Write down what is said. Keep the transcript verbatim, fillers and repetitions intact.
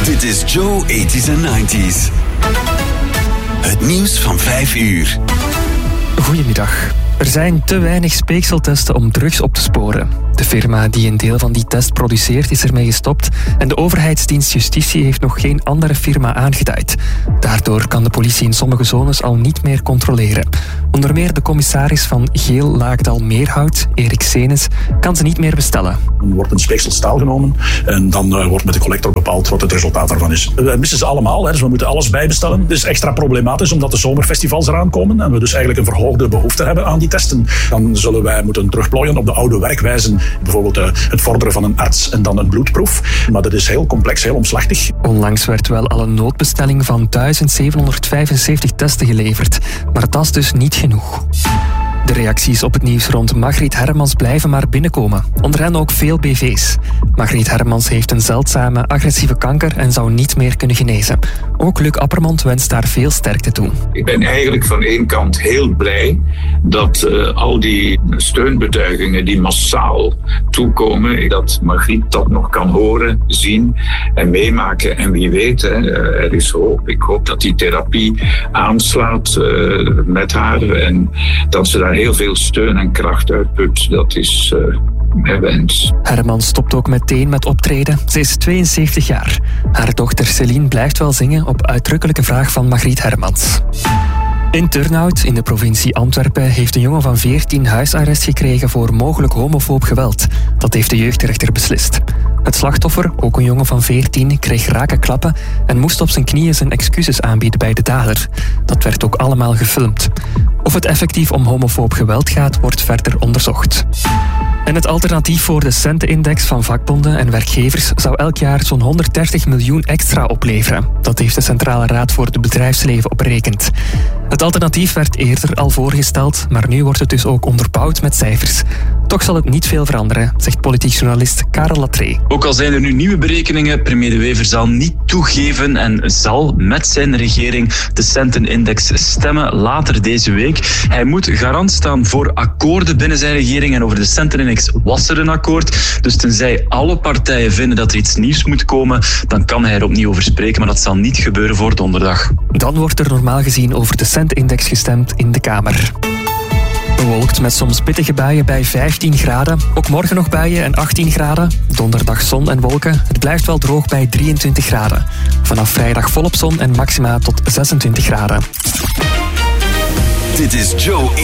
Dit is Joe eighties and nineties. Het nieuws van vijf uur. Goedemiddag. Er zijn te weinig speekseltesten om drugs op te sporen. De firma die een deel van die test produceert is ermee gestopt en de overheidsdienst Justitie heeft nog geen andere firma aangeduid. Daardoor kan de politie in sommige zones al niet meer controleren. Onder meer de commissaris van Geel-Laagdal-Meerhout, Erik Senes, kan ze niet meer bestellen. Er wordt een speeksel staal genomen en dan uh, wordt met de collector bepaald wat het resultaat daarvan is. Dat uh, missen ze allemaal, hè, dus we moeten alles bijbestellen. Het is extra problematisch omdat de zomerfestivals eraan komen en we dus eigenlijk een verhoogde behoefte hebben aan die testen. Dan zullen wij moeten terugplooien op de oude werkwijzen. Bijvoorbeeld uh, het vorderen van een arts en dan een bloedproef. Maar dat is heel complex, heel omslachtig. Onlangs werd wel al een noodbestelling van duizend zevenhonderdvijfenzeventig testen geleverd. Maar dat is dus niet genoeg. De reacties op het nieuws rond Margriet Hermans blijven maar binnenkomen. Onder hen ook veel B V's. Margriet Hermans heeft een zeldzame agressieve kanker en zou niet meer kunnen genezen. Ook Luc Appermond wenst daar veel sterkte toe. Ik ben eigenlijk van één kant heel blij dat uh, al die steunbetuigingen die massaal toekomen, dat Margriet dat nog kan horen, zien en meemaken. En wie weet, hè, er is hoop. Ik hoop dat die therapie aanslaat uh, met haar en dat ze daar heel veel steun en kracht uitput. Dat is uh, mijn wens. Hermans stopt ook meteen met optreden. Ze is tweeënzeventig jaar. Haar dochter Céline blijft wel zingen op uitdrukkelijke vraag van Margriet Hermans. In Turnhout, in de provincie Antwerpen, heeft een jongen van veertien huisarrest gekregen voor mogelijk homofoob geweld. Dat heeft de jeugdrechter beslist. Het slachtoffer, ook een jongen van veertien, kreeg rake klappen en moest op zijn knieën zijn excuses aanbieden bij de dader. Dat werd ook allemaal gefilmd. Of het effectief om homofoob geweld gaat, wordt verder onderzocht. En het alternatief voor de Centenindex van vakbonden en werkgevers zou elk jaar zo'n honderddertig miljoen extra opleveren. Dat heeft de Centrale Raad voor het Bedrijfsleven opgerekend. Het alternatief werd eerder al voorgesteld, maar nu wordt het dus ook onderbouwd met cijfers. Toch zal het niet veel veranderen, zegt politiek journalist Karel Latree. Ook al zijn er nu nieuwe berekeningen, premier De Wever zal niet toegeven en zal met zijn regering de Centenindex stemmen later deze week. Hij moet garant staan voor akkoorden binnen zijn regering en over de Centenindex was er een akkoord. Dus tenzij alle partijen vinden dat er iets nieuws moet komen, dan kan hij er opnieuw over spreken, maar dat zal niet gebeuren voor donderdag. Dan wordt er normaal gezien over de Centenindex gestemd in de Kamer. Bewolkt met soms pittige buien bij vijftien graden. Ook morgen nog buien en achttien graden. Donderdag zon en wolken. Het blijft wel droog bij drieëntwintig graden. Vanaf vrijdag volop zon en maxima tot zesentwintig graden. Dit is Joe